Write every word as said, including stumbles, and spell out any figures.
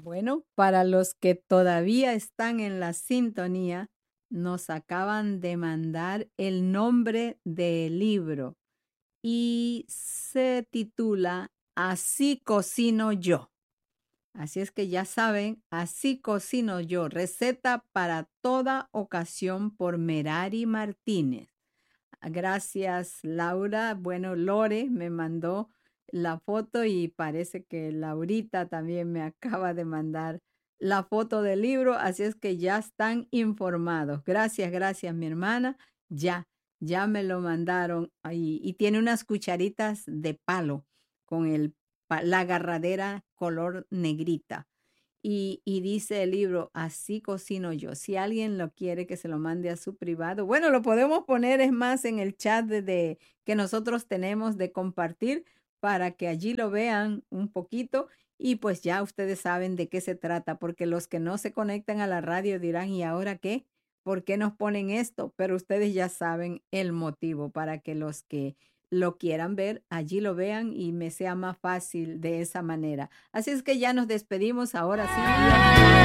Bueno, para los que todavía están en la sintonía, nos acaban de mandar el nombre del libro y se titula Así cocino yo. Así es que ya saben, así cocino yo, receta para toda ocasión por Merari Martínez. Gracias, Laura. Bueno, Lore me mandó la foto y parece que Laurita también me acaba de mandar la foto del libro, así es que ya están informados. Gracias, gracias, mi hermana. Ya, ya me lo mandaron ahí y tiene unas cucharitas de palo con el, pa- la agarradera color negrita. Y, y dice el libro, así cocino yo. Si alguien lo quiere que se lo mande a su privado, bueno, lo podemos poner, es más, en el chat de, de- que nosotros tenemos de compartir para que allí lo vean un poquito y pues ya ustedes saben de qué se trata, porque los que no se conectan a la radio dirán, ¿y ahora qué? ¿Por qué nos ponen esto? Pero ustedes ya saben el motivo para que los que lo quieran ver, allí lo vean y me sea más fácil de esa manera. Así es que ya nos despedimos ahora sí.